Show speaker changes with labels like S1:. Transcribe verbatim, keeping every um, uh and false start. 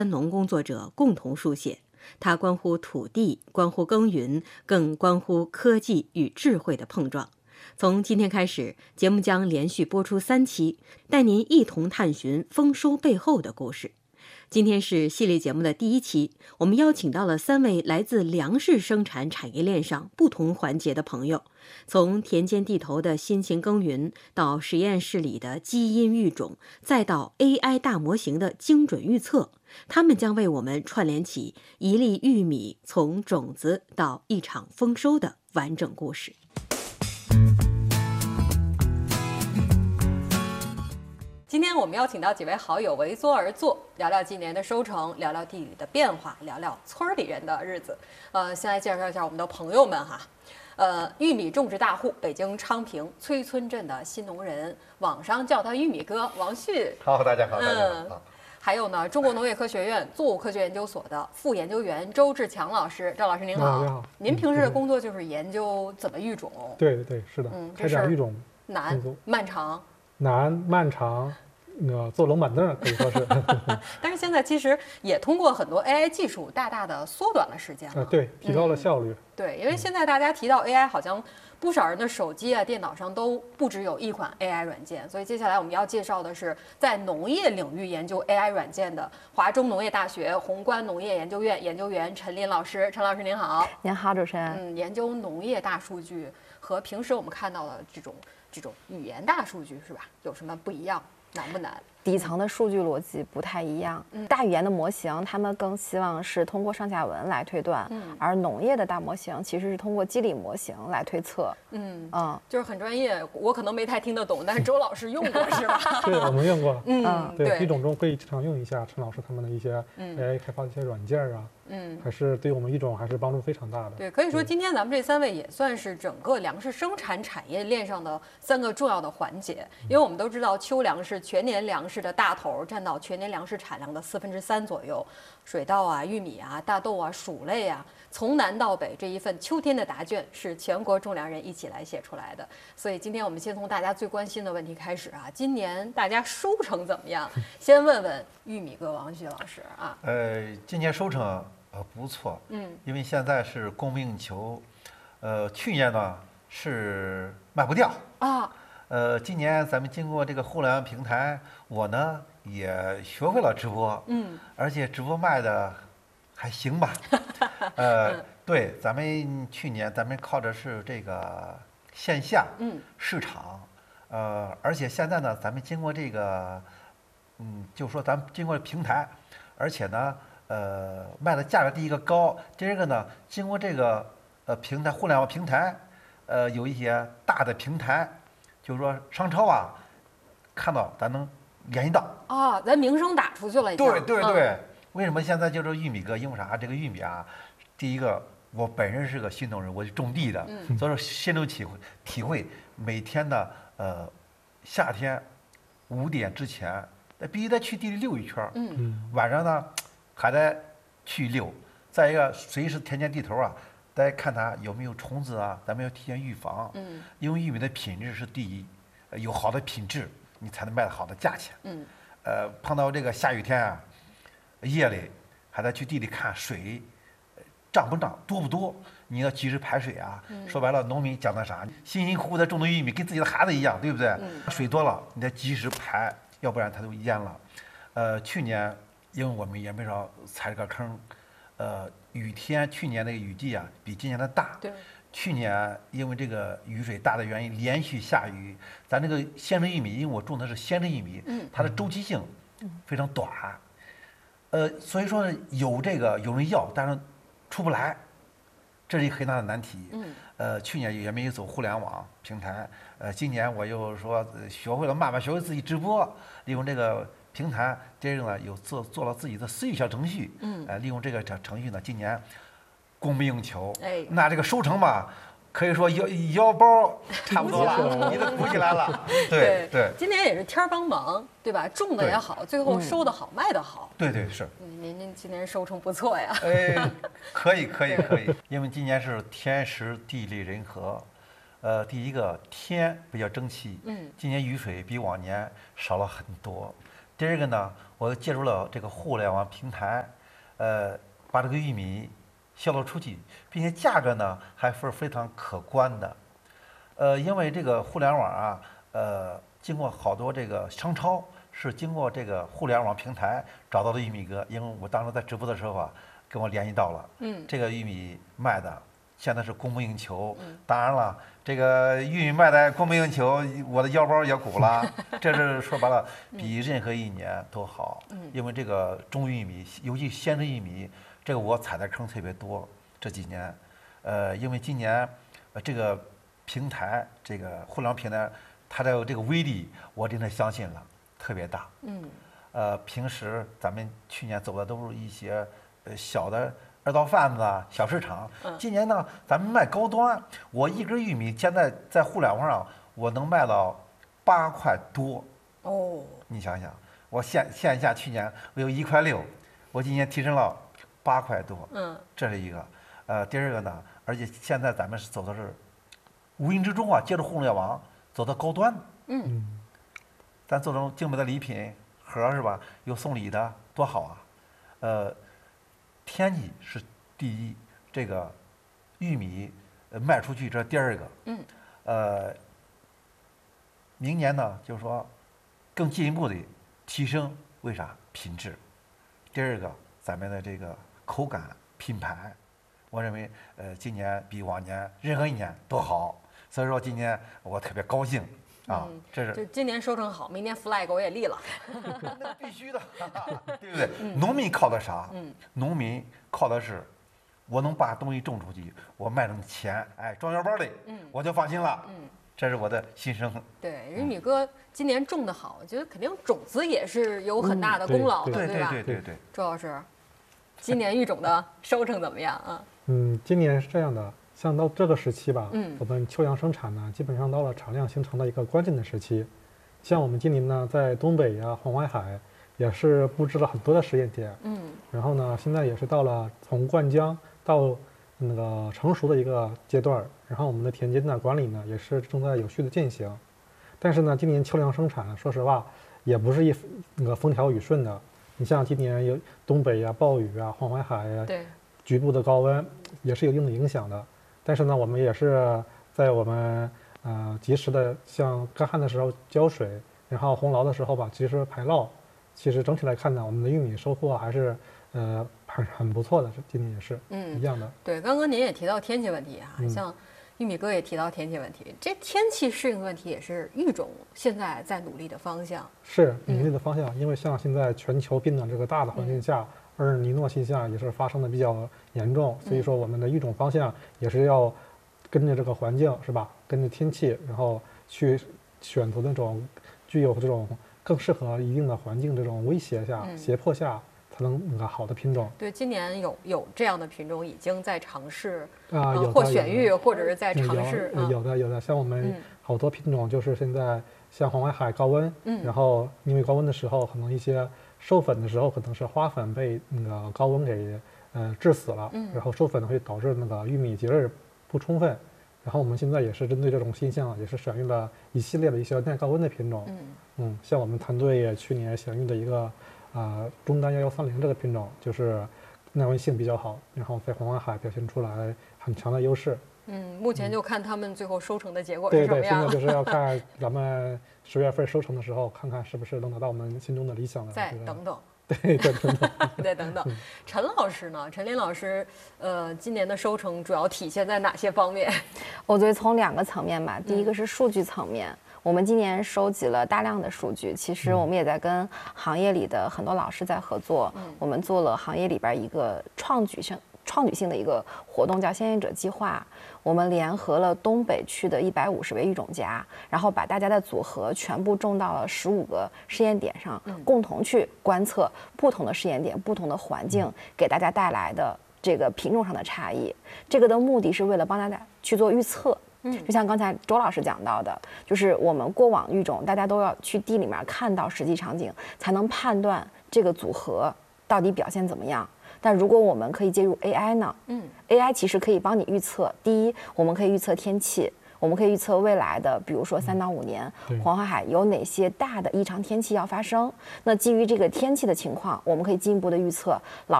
S1: 农工作者共同书写。它关乎土地，关乎耕耘，更关乎科技与智慧的碰撞。从今天开始，节目将连续播出三期，带您一同探寻丰收背后的故事。今天是系列节目的第一期，我们邀请到了三位来自粮食生产产业链上不同环节的朋友，从田间地头的辛勤耕耘，到实验室里的基因育种，再到 A I 大模型的精准预测，他们将为我们串联起一粒玉米从种子到一场丰收的完整故事。今天我们邀请到几位好友围桌而坐，聊聊今年的收成，聊聊地里的变化，聊聊村里人的日子。呃，先来介绍一下我们的朋友们哈。呃，玉米种植大户，北京昌平崔村镇的新农人，网上叫他玉米哥王旭。
S2: 好，大家好，大家好。
S1: 嗯，还有呢，中国农业科学院作物科学研究所的副研究员周志强老师，周老师您好。
S3: 啊、你好。
S1: 您平时的工作就是研究怎么育种？
S3: 对对对，是的。
S1: 嗯，
S3: 开展育种
S1: 难漫长。
S3: 难漫长。呃，坐龙板凳可以说是，
S1: 但是现在其实也通过很多 A I 技术，大大的缩短了时间了。
S3: 呃，对，提高了效率、
S1: 嗯。对，因为现在大家提到 A I， 好像不少人的手机啊、电脑上都不只有一款 A I 软件。所以接下来我们要介绍的是在农业领域研究 A I 软件的华中农业大学宏观农业研究院研究员陈林老师。陈老师您好。
S4: 您好，主持人。
S1: 嗯，研究农业大数据和平时我们看到的这种这种语言大数据是吧？有什么不一样？难不难？
S4: 底层的数据逻辑不太一样。嗯、大语言的模型，他们更希望是通过上下文来推断，嗯、而农业的大模型其实是通过机理模型来推测。嗯
S1: 嗯，就是很专业，我可能没太听得懂，但是周老师用过是吧？
S3: 对，我们用过。
S1: 嗯，
S3: 对，育种中会经常用一下陈老师他们的一些 A I 开发的一些软件啊。嗯，还是对我们育种还是帮助非常大的。
S1: 对，可以说今天咱们这三位也算是整个粮食生产产业链上的三个重要的环节，因为我们都知道秋粮是全年粮食的大头，占到全年粮食产量的四分之三左右。水稻啊、玉米啊、大豆啊、薯类啊，从南到北这一份秋天的答卷是全国种粮人一起来写出来的。所以今天我们先从大家最关心的问题开始啊，今年大家收成怎么样？先问问玉米哥王旭老师啊。
S2: 呃，今年收成。呃，不错，嗯，因为现在是供不应求，呃，去年呢是卖不掉啊，呃，今年咱们经过这个互联网平台，我呢也学会了直播，嗯，而且直播卖的还行吧，呃，对，咱们去年咱们靠的是这个线下嗯市场，呃，而且现在呢，咱们经过这个，嗯，就说咱们经过平台，而且呢。呃，卖的价格第一个高，第二个呢，经过这个呃平台互联网平台，呃，有一些大的平台，就是说商超啊，看到咱能联系到
S1: 啊，咱名声打出去了已经。
S2: 对对对，嗯、为什么现在就是玉米哥？因为啥？这个玉米啊，第一个我本身是个新农人，我是种地的，嗯、所以说深有体会体会，每天的呃夏天五点之前，必须得去地里溜一圈，嗯，晚上呢。还得去溜，再一个随时田间地头啊，得看它有没有虫子啊，咱们要提前预防。嗯，因为玉米的品质是第一，有好的品质，你才能卖到好的价钱。嗯，呃，碰到这个下雨天啊，夜里还得去地里看水涨不涨，多不多，你要及时排水啊。嗯、说白了，农民讲的啥？辛辛苦苦的种的玉米跟自己的孩子一样，对不对？嗯、水多了，你得及时排，要不然它都淹了。呃，去年。因为我们也没少踩这个坑，呃，雨天去年那个雨季啊，比今年的大。
S1: 对。
S2: 去年因为这个雨水大的原因，连续下雨，咱这个鲜橙玉米，因为我种的是鲜橙玉米，嗯，它的周期性非常短，呃，所以说有这个有人要，但是出不来，这是一个很大的难题。嗯。呃，去年也没有走互联网平台，呃，今年我又说学会了慢慢学会自己直播，利用这个。平台这个呢有做做了自己的私域小程序，嗯，呃，利用这个程序呢，今年供不应求，哎，那这个收成嘛，可以说腰腰包差不多了，你都鼓起来了，对对。
S1: 今年也是天帮忙，对吧？种的也好，最后收的好，卖的好。
S2: 对对是。
S1: 您您今年收成不错呀。
S2: 哎，可以可以可以，因为今年是天时地利人和，呃，第一个天比较争气，嗯，今年雨水比往年少了很多。 第二个呢，我借助了这个互联网平台，呃，把这个玉米销售出去，并且价格呢还是非常可观的。呃，因为这个互联网啊，呃，经过好多这个商超是经过这个互联网平台找到的玉米哥，因为我当时在直播的时候啊，跟我联系到了，嗯，这个玉米卖的现在是供不应求，嗯，当然了。这个玉米卖的供不应求，我的腰包也鼓了。这是说白了，比任何一年都好。因为这个种玉米，尤其鲜制玉米，这个我踩的坑特别多。这几年，呃，因为今年，呃，这个平台，这个互联网平台，它的这个威力，我真的相信了，特别大。嗯。呃，平时咱们去年走的都是一些呃小的。二道贩子啊，小市场。今年呢，咱们卖高端。我一根玉米现在在互联网上，我能卖到八块多。哦，你想想，我线线下去年我有一块六，我今年提升了八块多。嗯，这是一个。呃，第二个呢，而且现在咱们是走的是无形之中啊，借助互联网走到高端。嗯，咱做成精美的礼品盒是吧？有送礼的，多好啊。呃。天气是第一，这个玉米呃卖出去这是第二个，嗯，呃，明年呢就是说更进一步的提升，为啥？品质。第二个，咱们的这个口感品牌，我认为呃今年比往年任何一年都好，所以说今年我特别高兴。啊，这是
S1: 就今年收成好，明年 flag 我也立了。
S2: 那必须的，对不对？嗯、农民靠的啥？嗯，农民靠的是我能把东西种出去，我卖成钱，哎，装腰包里，嗯，我就放心了。嗯，这是我的心声。
S1: 对，玉米哥今年种的好，我觉得肯定种子也是有很大的功劳的，
S2: 对
S1: 对吧？
S2: 对对对对。
S1: 周老师，今年育种的收成怎么样啊？
S3: 嗯，今年是这样的。像到这个时期吧，嗯，我们秋阳生产呢，基本上到了产量形成的一个关键的时期。像我们今年呢，在东北呀、黄淮海，也是布置了很多的实验点，嗯，然后呢，现在也是到了从灌浆到那个成熟的一个阶段，然后我们的田间的管理呢，也是正在有序的进行。但是呢，今年秋粮生产，说实话，也不是一那个风调雨顺的。你像今年有东北呀、暴雨啊、黄淮海呀，
S1: 对，
S3: 局部的高温也是有一定的影响的。但是呢，我们也是在我们呃及时的，像干旱的时候浇水，然后洪涝的时候吧及时排涝。其实整体来看呢，我们的玉米收获还是呃很很不错的，今年也是嗯一样的。
S1: 对，刚刚您也提到天气问题啊，嗯、像玉米哥也提到天气问题，这天气适应问题也是育种现在在努力的方向。
S3: 是努力的方向，嗯、因为像现在全球变暖这个大的环境下。嗯而尼诺现象也是发生的比较严重，所以说我们的育种方向也是要跟着这个环境，是吧？跟着天气，然后去选择那种具有这种更适合一定的环境这种威胁下、嗯、胁迫下才能那个好的品种。
S1: 对，今年有有这样的品种已经在尝试
S3: 啊，有
S1: 或选育，或者是在尝试。
S3: 有, 有的有的，像我们好多品种就是现在像黄淮海高温，嗯，然后因为高温的时候可能一些。授粉的时候可能是花粉被那个高温给呃致死了，嗯，然后授粉会导致那个玉米结粒不充分，然后我们现在也是针对这种现象，也是选育了一系列的一些耐高温的品种，嗯嗯，像我们团队也去年选育的一个啊、呃、中单幺幺三零这个品种，就是耐温性比较好，然后在黄淮海表现出来很强的优势。
S1: 嗯，目前就看他们最后收成的结果是什么样。
S3: 对对，现在就是要看咱们十月份收成的时候，看看是不是能达到我们心中的理想的。
S1: 再等等。
S3: 对，再等等。
S1: 再等等。陈老师呢？陈林老师，呃，今年的收成主要体现在哪些方面？
S4: 我觉得从两个层面吧。第一个是数据层面，嗯、我们今年收集了大量的数据，其实我们也在跟行业里的很多老师在合作，嗯、我们做了行业里边一个创举性。创举性的一个活动叫先行者计划，我们联合了东北区的一百五十位育种家，然后把大家的组合全部种到了十五个试验点上，嗯、共同去观测不同的试验点、不同的环境给大家带来的这个品种上的差异。这个的目的是为了帮大家去做预测。嗯，就像刚才周老师讲到的，就是我们过往育种，大家都要去地里面看到实际场景，才能判断这个组合到底表现怎么样。但如果我们可以介入 A I 呢？嗯 ，A I 其实可以帮你预测。第一，我们可以预测天气， 我们可以预测未来的，比如说三到五年，黄淮海有哪些大的异常天气要发生。那基于这个天气的情况，我们可以进一步的预测老